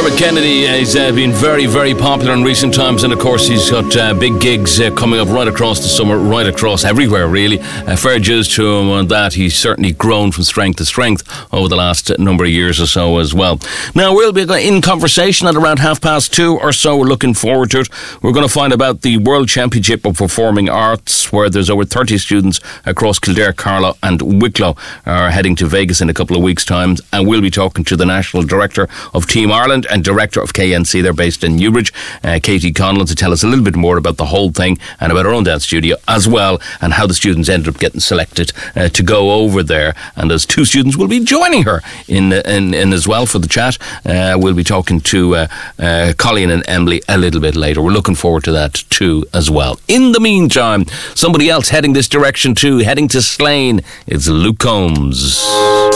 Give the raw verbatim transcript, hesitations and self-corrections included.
Dermot Kennedy has uh, been very, very popular in recent times, and of course he's got uh, big gigs uh, coming up right across the summer, right across everywhere really. Uh, fair dues to him on that. He's certainly grown from strength to strength over the last number of years or so as well. Now we'll be in conversation at around half past two or so. We're looking forward to it. We're going to find about the World Championship of Performing Arts, where there's over thirty students across Kildare, Carlow and Wicklow are heading to Vegas in a couple of weeks' time, and we'll be talking to the National Director of Team Ireland and Director of K N C. They're based in Newbridge, uh, Katie Connell, to tell us a little bit more about the whole thing and about her own dance studio as well, and how the students ended up getting selected uh, to go over there. And as two students will be joining her in in, in as well for the chat. Uh, we'll be talking to uh, uh, Colleen and Emily a little bit later. We're looking forward to that too as well. In the meantime, somebody else heading this direction too, heading to Slane, it's Luke Combs.